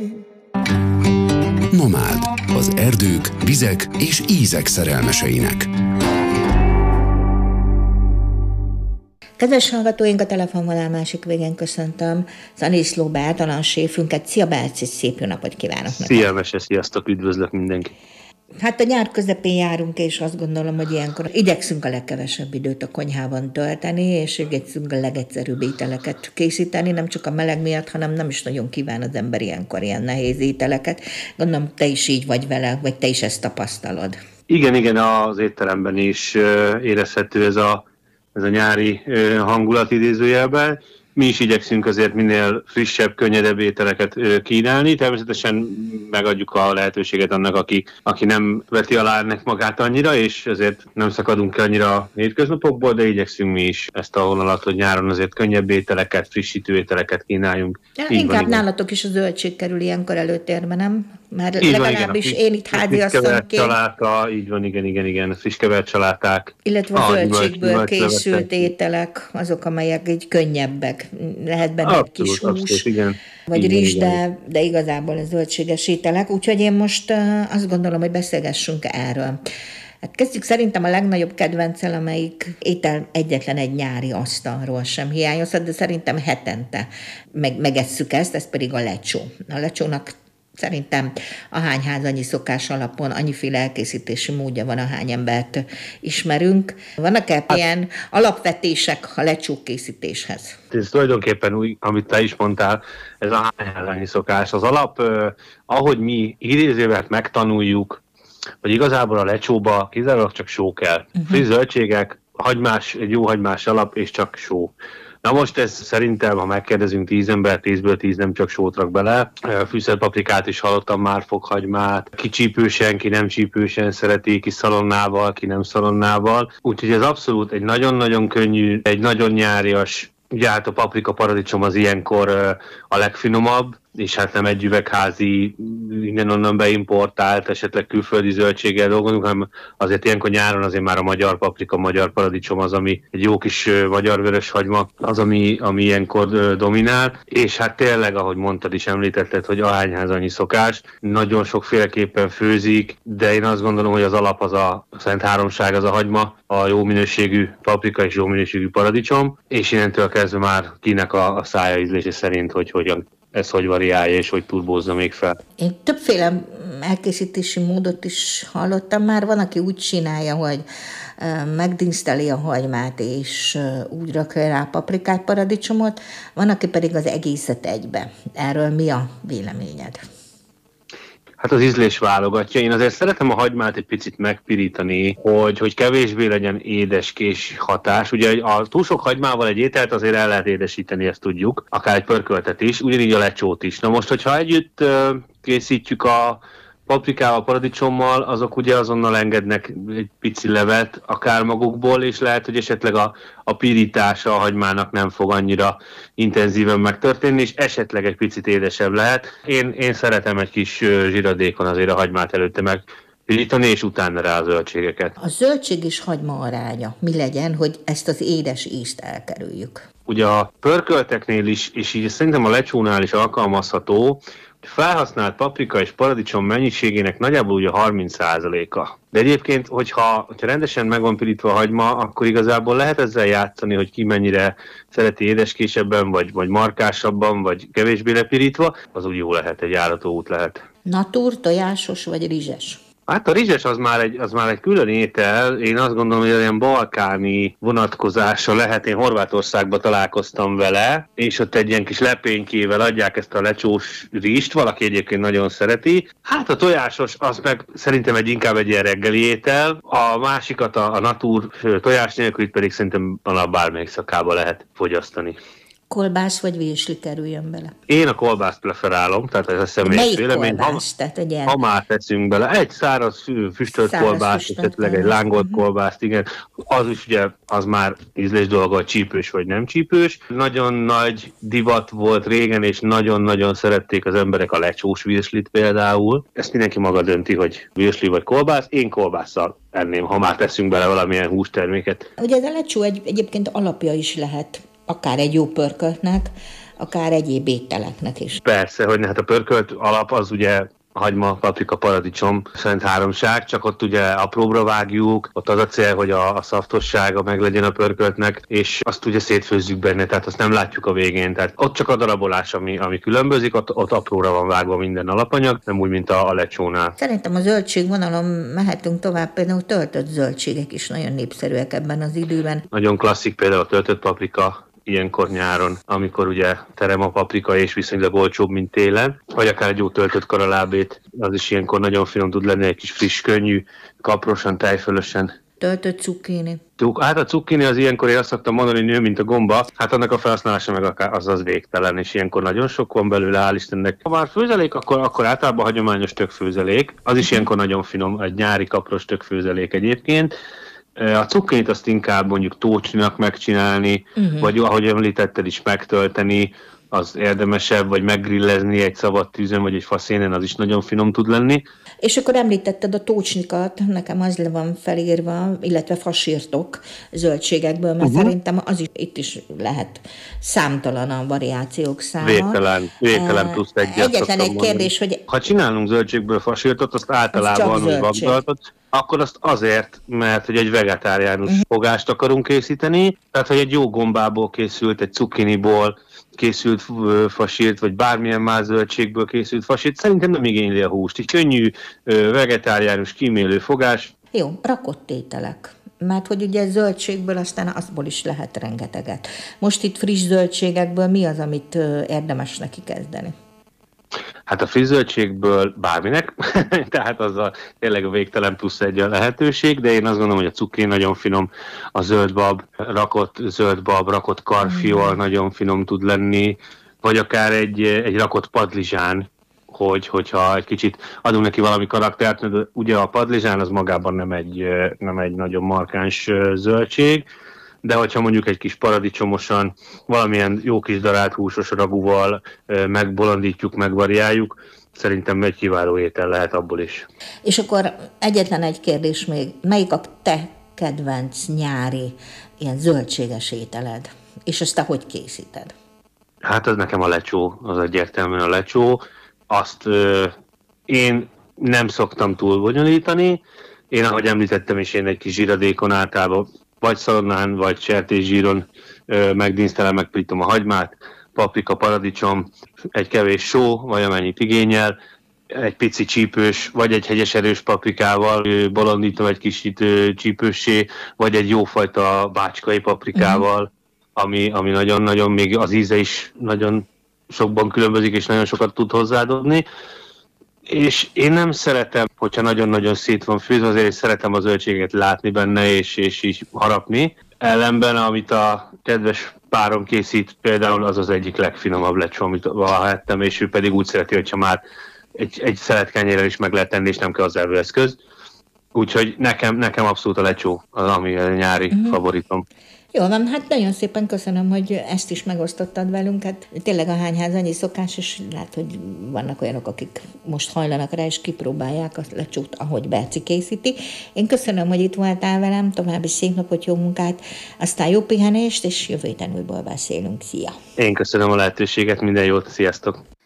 Nomád, az erdők, vizek és ízek szerelmeseinek. Kedves hallgatóink, a telefonvonal másik végén köszöntöm Szaniszló Be általánosséfünket. Szia Berci, szép jó napot kívánok neked! Szia Mese, sziasztok, üdvözlök mindenkit! Hát a nyár közepén járunk, és azt gondolom, hogy ilyenkor igyekszünk a legkevesebb időt a konyhában tölteni, és igyekszünk a legegyszerűbb ételeket készíteni, nem csak a meleg miatt, hanem nem is nagyon kíván az ember ilyenkor ilyen nehéz ételeket. Gondolom, te is így vagy vele, vagy te is ezt tapasztalod. Igen, az étteremben is érezhető ez a nyári hangulat idézőjelben. Mi is igyekszünk azért minél frissebb, könnyedebb ételeket kínálni. Természetesen megadjuk a lehetőséget annak, aki nem veti alá ennek magát annyira, és azért nem szakadunk ki annyira a hétköznapokból, de igyekszünk mi is ezt a vonalat, hogy nyáron azért könnyebb ételeket, frissítő ételeket kínáljunk. Inkább nálatok is a zöldség kerül ilyenkor előtérbe, nem? Már legalábbis én itt háziasszonyként. Saláta, így van, igen, frisskeverts saláták. Illetve a zöldségből készült ételek, azok, amelyek így könnyebbek. Lehet benne egy kis hús, vagy rizs, de igazából a zöldséges ételek. Úgyhogy én most azt gondolom, hogy beszélgessünk erről. Hát kezdjük szerintem a legnagyobb kedvenccel, amelyik étel egyetlen egy nyári asztalról sem hiányozhat, de szerintem hetente megesszük ezt, ez pedig a lecsó. A lecsónak szerintem ahány annyi szokás alapon, annyiféle elkészítési módja van, ahány embert ismerünk. Vannak-e ilyen alapvetések a lecsó készítéshez? Ez tulajdonképpen úgy, amit te is mondtál, ez ahány szokás. Az alap, ahogy mi idézővel megtanuljuk, hogy igazából a lecsóba kizárólag csak só kell. Friss zöldségek, egy jó hagymás alap, és csak só. Na most ez szerintem, ha megkérdezünk 10 ember, 10-ből 10 nem csak sót rak bele. Fűszert paprikát is hallottam már, fokhagymát. Ki csípősen, ki nem csípősen szereti, ki szalonnával, ki nem szalonnával. Úgyhogy ez abszolút egy nagyon-nagyon könnyű, egy nagyon nyárias. Ugye hát a paprika paradicsom az ilyenkor a legfinomabb, és hát nem egy üvegházi, innen-onnan beimportált, esetleg külföldi zöldséggel dolgozunk, hanem azért ilyenkor nyáron azért már a magyar paprika, magyar paradicsom az, ami egy jó kis magyar vörös hagyma, az, ami ilyenkor dominál. És hát tényleg, ahogy mondtad is, említetted, hogy ahányház annyi szokás, nagyon sokféleképpen főzik, de én azt gondolom, hogy az alap az a szent háromság, az a hagyma, a jó minőségű paprika és jó minőségű paradicsom, és innentől kezdve már kinek a szája ízlése szerint, hogy hogyan ez hogy variálja, és hogy turbózza még fel. Én többféle elkészítési módot is hallottam már. Van, aki úgy csinálja, hogy megdinszteli a hagymát, és úgy rakja rá paprikát, paradicsomot. Van, aki pedig az egészet egybe. Erről mi a véleményed? Hát az ízlés válogatja. Én azért szeretem a hagymát egy picit megpirítani, hogy kevésbé legyen édeskés hatás. Ugye a túl sok hagymával egy ételt azért el lehet édesíteni, ezt tudjuk, akár egy pörköltet is, ugyanígy a lecsót is. Na most, hogyha együtt készítjük a paprikával, paradicsommal, azok ugye azonnal engednek egy pici levet akár magukból, és lehet, hogy esetleg a pirítása a hagymának nem fog annyira intenzíven megtörténni, és esetleg egy picit édesebb lehet. Én szeretem egy kis zsiradékon azért a hagymát előtte megpirítani, és utána rá a zöldségeket. A zöldség és hagyma aránya mi legyen, hogy ezt az édes ízt elkerüljük? Ugye a pörkölteknél is, és így szerintem a lecsónál is alkalmazható, felhasznált paprika és paradicsom mennyiségének nagyjából ugye 30%-a. De egyébként, hogyha rendesen meg van pirítva a hagyma, akkor igazából lehet ezzel játszani, hogy ki mennyire szereti édeskésebben, vagy markásabban, vagy kevésbé lepirítva, az úgy jó lehet, egy járató út lehet. Natúr, tojásos vagy rizses? Hát a rizses az már egy külön étel. Én azt gondolom, hogy olyan balkáni vonatkozása lehet. Én Horvátországban találkoztam vele, és ott egy ilyen kis lepénykével adják ezt a lecsós rizst, valaki egyébként nagyon szereti. Hát a tojásos, az meg szerintem inkább egy ilyen reggeli étel. A másikat, a natúr tojás nélkül pedig szerintem bármelyik szakába lehet fogyasztani. Kolbász vagy virsli kerüljön bele? Én a kolbászt preferálom, tehát ez a személyes vélemény. Ha már teszünk bele, egy száraz füstölt kolbászt, esetleg egy lángolt kolbászt, igen, az is ugye, az már ízlés dolga, hogy csípős vagy nem csípős. Nagyon nagy divat volt régen, és nagyon-nagyon szerették az emberek a lecsós virslit például. Ezt mindenki maga dönti, hogy virsli vagy kolbász. Én kolbásszal enném, ha már teszünk bele valamilyen hústerméket. Ugye ez a lecsó egyébként alapja is lehet akár egy jó pörköltnek, akár egyéb ételeknek is. Persze, hogy hát a pörkölt alap az ugye hagyma, paprika, paradicsom, szent háromság, csak ott ugye apróbra vágjuk, ott az a cél, hogy a szaftossága meg legyen a pörköltnek, és azt ugye szétfőzzük benne, tehát azt nem látjuk a végén, tehát ott csak a darabolás, ami különbözik, ott apróra van vágva minden alapanyag, nem úgy, mint a lecsónál. Szerintem a zöldségvonalon mehetünk tovább, például töltött zöldségek is nagyon népszerűek ebben az időben. Nagyon klasszik például a töltött paprika, ilyenkor nyáron, amikor ugye terem a paprika és viszonylag olcsóbb, mint télen, vagy akár egy jó töltött karalábét, az is ilyenkor nagyon finom tud lenni, egy kis friss, könnyű, kaprosan, tejfölösen. Töltött cukkini. Hát a cukkini az ilyenkor, én azt szoktam mondani, nő, mint a gomba, hát annak a felhasználása meg az végtelen, és ilyenkor nagyon sok van belőle, hál' Istennek. Ha már főzelék, akkor általában hagyományos tökfőzelék, az is ilyenkor nagyon finom, egy nyári kapros tökfőzelék egyébként. A cukkinit azt inkább mondjuk tócsninak megcsinálni, vagy ahogy említetted is megtölteni, az érdemesebb, vagy meggrillezni egy szabad tűzön, vagy egy faszénen, az is nagyon finom tud lenni. És akkor említetted a tócsnikat, nekem az le van felírva, illetve fasírtok zöldségekből, mert szerintem az is, itt is lehet számtalan a variációk száma. Végtelen plusz egyet. Egyetlen egy kérdés, hogy... Ha csinálunk zöldségből fasírtot, azt általában úgy vagdaltot, akkor azt azért, mert hogy egy vegetáriánus fogást akarunk készíteni, tehát hogy egy jó gombából készült, egy cukkiniból készült fasírt, vagy bármilyen más zöldségből készült fasírt, szerintem nem igényli a húst. Egy könnyű, vegetáriánus, kímélő fogás. Jó, rakott ételek. Mert hogy ugye zöldségből aztán azból is lehet rengeteget. Most itt friss zöldségekből mi az, amit érdemes neki kezdeni? Hát a friss zöldségből bárminek, tehát azzal tényleg a végtelen plusz egy a lehetőség, de én azt gondolom, hogy a cukkini nagyon finom, a zöldbab, rakott karfiol nagyon finom tud lenni, vagy akár egy rakott padlizsán, hogyha egy kicsit adunk neki valami karaktert, de ugye a padlizsán az magában nem egy nagyon markáns zöldség, de hogyha mondjuk egy kis paradicsomosan, valamilyen jó kis darált húsos ragúval megbolondítjuk, megvariáljuk, szerintem egy kiváló étel lehet abból is. És akkor egyetlen egy kérdés még, melyik a te kedvenc nyári ilyen zöldséges ételed? És ezt te hogy készíted? Hát az nekem a lecsó, az egyértelműen a lecsó. Azt én nem szoktam túl bonyolítani. Én, ahogy említettem is, én egy kis zsíradékon általában vagy szalonnán, vagy sertészsíron megdísztelem, megpirítom a hagymát, paprika, paradicsom, egy kevés só, vagy amennyit igényel, egy pici csípős, vagy egy hegyes erős paprikával bolondítom egy kicsit csípőssé, vagy egy jófajta bácskai paprikával, ami nagyon-nagyon, még az íze is nagyon sokban különbözik, és nagyon sokat tud hozzáadni. És én nem szeretem, hogyha nagyon-nagyon szét van fűzve, azért szeretem a zöldséget látni benne, és így harapni. Ellenben, amit a kedves párom készít, például az egyik legfinomabb lecsó, amit valaha ettem, és ő pedig úgy szereti, hogyha már egy szeletkenyérrel is meg lehet tenni, és nem kell az evőeszköz. Úgyhogy nekem abszolút a lecsó az, ami a nyári favoritom. Jó van, hát nagyon szépen köszönöm, hogy ezt is megosztottad velünk. Hát tényleg a hányház annyi szokás, és lehet, hogy vannak olyanok, akik most hajlanak rá, és kipróbálják a lecsót, ahogy Berci készíti. Én köszönöm, hogy itt voltál velem, további szép napot, jó munkát, aztán jó pihenést, és jövő héten újból beszélünk. Szia! Én köszönöm a lehetőséget, minden jót, sziasztok!